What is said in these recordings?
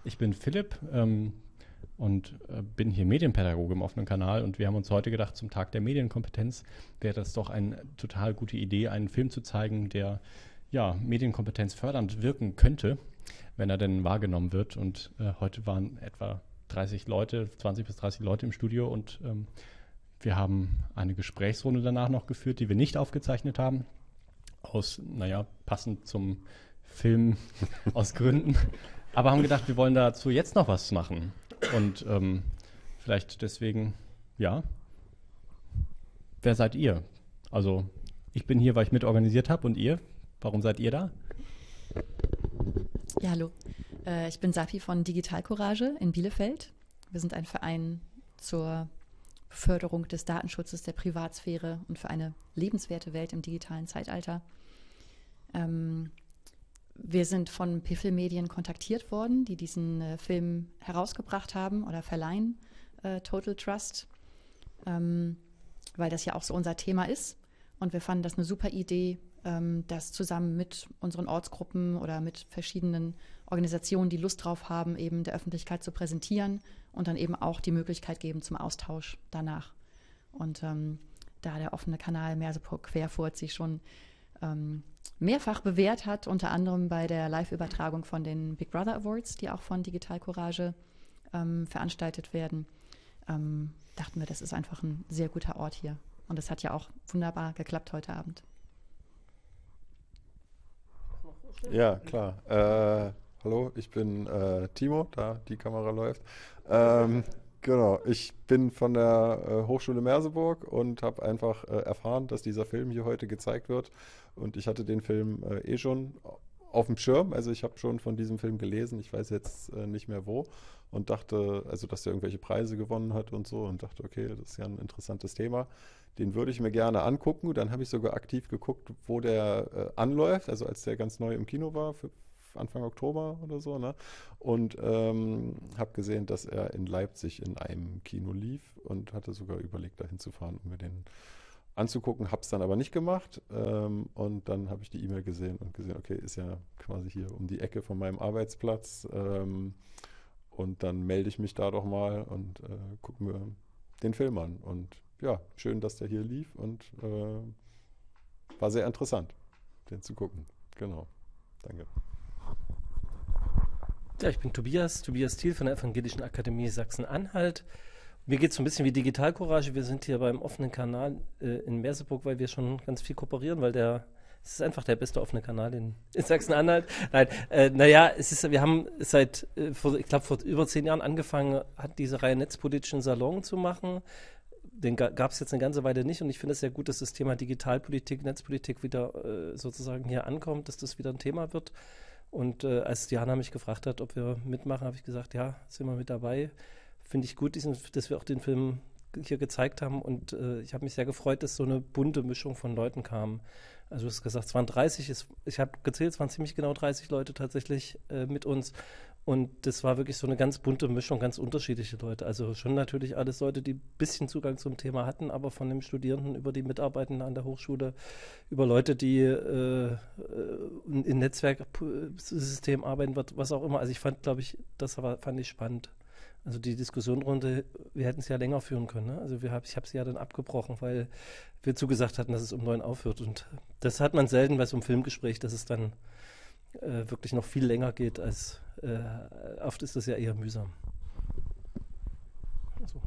Ich bin Philipp und bin hier Medienpädagoge im offenen Kanal und wir haben uns heute gedacht, zum Tag der Medienkompetenz wäre das doch eine total gute Idee, einen Film zu zeigen, der ja, Medienkompetenz fördernd wirken könnte, wenn er denn wahrgenommen wird. Und heute waren etwa 30 Leute, 20 bis 30 Leute im Studio und wir haben eine Gesprächsrunde danach noch geführt, die wir nicht aufgezeichnet haben, passend zum Film aus Gründen. Aber haben gedacht, wir wollen dazu jetzt noch was machen. Und vielleicht deswegen, ja, wer seid ihr? Also ich bin hier, weil ich mitorganisiert habe und ihr? Warum seid ihr da? Ja, hallo. Ich bin Safi von Digital Courage in Bielefeld. Wir sind ein Verein zur Förderung des Datenschutzes, der Privatsphäre und für eine lebenswerte Welt im digitalen Zeitalter. Wir sind von Piffel Medien kontaktiert worden, die diesen Film herausgebracht haben oder verleihen, Total Trust, weil das ja auch so unser Thema ist. Und wir fanden das eine super Idee, das zusammen mit unseren Ortsgruppen oder mit verschiedenen Organisationen, die Lust drauf haben, eben der Öffentlichkeit zu präsentieren und dann eben auch die Möglichkeit geben zum Austausch danach. Und da der offene Kanal Merseburg Querfurt sich schon mehrfach bewährt hat, unter anderem bei der Live-Übertragung von den Big Brother Awards, die auch von Digital Courage veranstaltet werden, dachten wir, das ist einfach ein sehr guter Ort hier. Und das hat ja auch wunderbar geklappt heute Abend. Ja, klar. Hallo, ich bin Timo, da die Kamera läuft. Genau, ich bin von der Hochschule Merseburg und habe einfach erfahren, dass dieser Film hier heute gezeigt wird. Und ich hatte den Film schon auf dem Schirm. Also ich habe schon von diesem Film gelesen. Ich weiß jetzt nicht mehr wo. Und dachte, also dass er irgendwelche Preise gewonnen hat und so. Und dachte, okay, das ist ja ein interessantes Thema. Den würde ich mir gerne angucken. Dann habe ich sogar aktiv geguckt, wo der anläuft. Also als der ganz neu im Kino war, für Anfang Oktober oder so, ne? Und habe gesehen, dass er in Leipzig in einem Kino lief und hatte sogar überlegt, dahin zu fahren, um mir den anzugucken. Habe es dann aber nicht gemacht. Und dann habe ich die E-Mail gesehen und gesehen, okay, ist ja quasi hier um die Ecke von meinem Arbeitsplatz. Und dann melde ich mich da doch mal und gucke mir den Film an. Und ja, schön, dass der hier lief und war sehr interessant, den zu gucken. Genau. Danke. Ja, ich bin Tobias Thiel von der Evangelischen Akademie Sachsen-Anhalt. Mir geht es so ein bisschen wie Digital Courage. Wir sind hier beim offenen Kanal in Merseburg, weil wir schon ganz viel kooperieren, weil es ist einfach der beste offene Kanal in Sachsen-Anhalt. Nein, wir haben seit, ich glaube, vor über 10 Jahren angefangen, hat diese Reihe netzpolitischen Salon zu machen. Den gab es jetzt eine ganze Weile nicht und ich finde es sehr gut, dass das Thema Digitalpolitik, Netzpolitik wieder sozusagen hier ankommt, dass das wieder ein Thema wird. Und als Diana mich gefragt hat, ob wir mitmachen, habe ich gesagt, ja, sind wir mit dabei. Finde ich gut, dass wir auch den Film hier gezeigt haben. Und ich habe mich sehr gefreut, dass so eine bunte Mischung von Leuten kam. Also du hast gesagt, es waren 30, ich habe gezählt, es waren ziemlich genau 30 Leute tatsächlich mit uns. Und das war wirklich so eine ganz bunte Mischung, ganz unterschiedliche Leute. Also schon natürlich alles Leute, die ein bisschen Zugang zum Thema hatten, aber von den Studierenden über die Mitarbeitenden an der Hochschule, über Leute, die in Netzwerksystemen arbeiten, was auch immer. Also ich fand, fand ich spannend. Also die Diskussionrunde, wir hätten es ja länger führen können. Ne? Also ich habe sie ja dann abgebrochen, weil wir zugesagt hatten, dass es um 9 aufhört. Und das hat man selten bei so einem Filmgespräch, dass es dann wirklich noch viel länger geht, als oft ist das ja eher mühsam. So.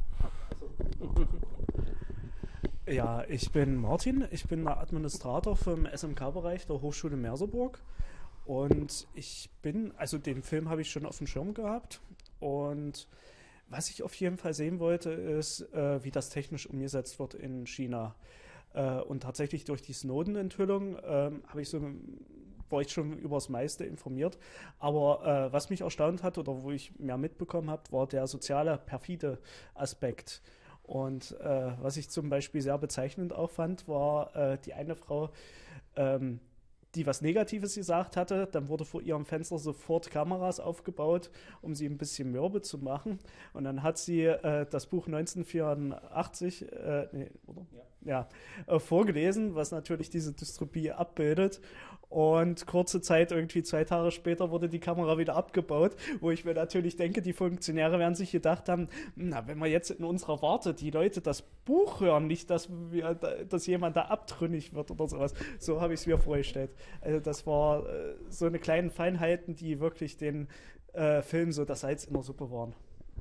Ja, ich bin Martin, ich bin der Administrator vom SMK-Bereich der Hochschule Merseburg und den Film habe ich schon auf dem Schirm gehabt und was ich auf jeden Fall sehen wollte, ist, wie das technisch umgesetzt wird in China. Und tatsächlich durch die Snowden-Enthüllung war ich schon über das meiste informiert. Aber was mich erstaunt hat oder wo ich mehr mitbekommen habe, war der soziale, perfide Aspekt. Und was ich zum Beispiel sehr bezeichnend auch fand, war die eine Frau, die was Negatives gesagt hatte. Dann wurde vor ihrem Fenster sofort Kameras aufgebaut, um sie ein bisschen mürbe zu machen. Und dann hat sie das Buch 1984, oder? Ja. vorgelesen, was natürlich diese Dystopie abbildet. Und kurze Zeit, irgendwie 2 Tage später, wurde die Kamera wieder abgebaut, wo ich mir natürlich denke, die Funktionäre werden sich gedacht haben, na, wenn wir jetzt in unserer Warte die Leute das Buch hören, nicht, dass jemand da abtrünnig wird oder sowas. So habe ich es mir vorgestellt. Also das war so eine kleine Feinheiten, die wirklich den Film so das Salz in der Suppe waren.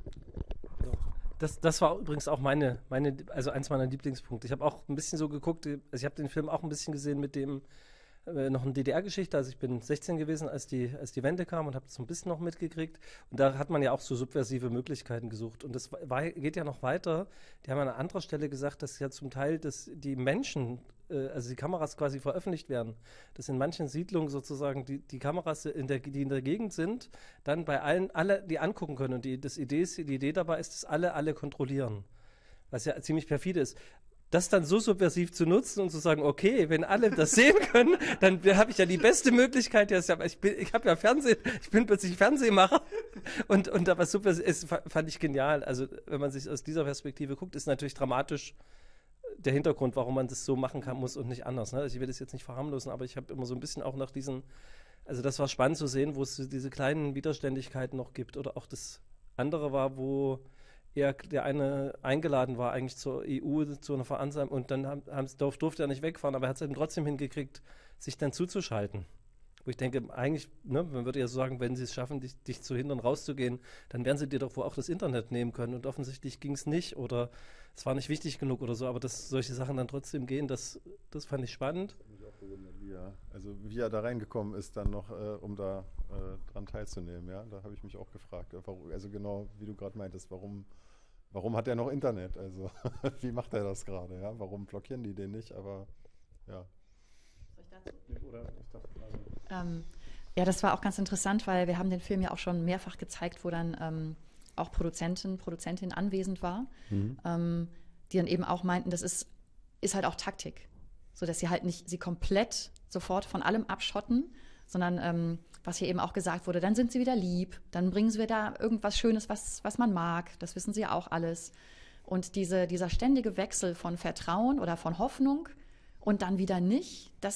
Das war übrigens auch also eins meiner Lieblingspunkte. Ich habe auch ein bisschen so geguckt, also ich habe den Film auch ein bisschen gesehen mit dem noch eine DDR-Geschichte. Also ich bin 16 gewesen, als die Wende kam und habe das so ein bisschen noch mitgekriegt. Und da hat man ja auch so subversive Möglichkeiten gesucht. Und das geht ja noch weiter. Die haben an einer anderen Stelle gesagt, dass ja zum Teil die Menschen, also die Kameras quasi veröffentlicht werden. Dass in manchen Siedlungen sozusagen die Kameras, die in der Gegend sind, dann bei alle die angucken können. Und die Idee dabei ist, dass alle kontrollieren. Was ja ziemlich perfide ist. Das dann so subversiv zu nutzen und zu sagen, okay, wenn alle das sehen können, dann habe ich ja die beste Möglichkeit. Ich habe ja Fernsehen, ich bin plötzlich Fernsehmacher. Und da was subversiv ist, fand ich genial. Also wenn man sich aus dieser Perspektive guckt, ist natürlich dramatisch der Hintergrund, warum man das so machen muss und nicht anders. Ne? Also ich will das jetzt nicht verharmlosen, aber ich habe immer so ein bisschen auch nach also das war spannend zu sehen, wo es diese kleinen Widerständigkeiten noch gibt. Oder auch das andere war, wo der eine eingeladen war eigentlich zur EU, zu einer Veranstaltung und dann durfte er nicht wegfahren, aber er hat es eben trotzdem hingekriegt, sich dann zuzuschalten. Wo ich denke, eigentlich, ne, man würde ja so sagen, wenn sie es schaffen, dich zu hindern, rauszugehen, dann werden sie dir doch wohl auch das Internet nehmen können und offensichtlich ging es nicht oder es war nicht wichtig genug oder so, aber dass solche Sachen dann trotzdem gehen, das fand ich spannend. Ich mich auch gewundert, wie er da reingekommen ist, dann noch, um da dran teilzunehmen, ja, da habe ich mich auch gefragt, also genau, wie du gerade meintest, warum hat er noch Internet, also wie macht er das gerade, ja, warum blockieren die den nicht, aber ja. Soll ich dazu? Ja, das war auch ganz interessant, weil wir haben den Film ja auch schon mehrfach gezeigt, wo dann auch Produzentin anwesend war, die dann eben auch meinten, das ist halt auch Taktik, so dass sie halt nicht sie komplett sofort von allem abschotten, sondern was hier eben auch gesagt wurde, dann sind sie wieder lieb, dann bringen sie wieder irgendwas Schönes, was man mag, das wissen sie ja auch alles. Und dieser ständige Wechsel von Vertrauen oder von Hoffnung und dann wieder nicht,